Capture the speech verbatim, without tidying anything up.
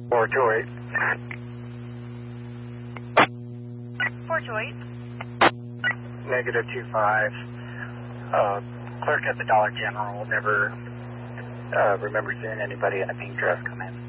four two eight. four two eight. Negative two five. Uh, clerk at the Dollar General never uh, remembers seeing anybody in a pink dress come in.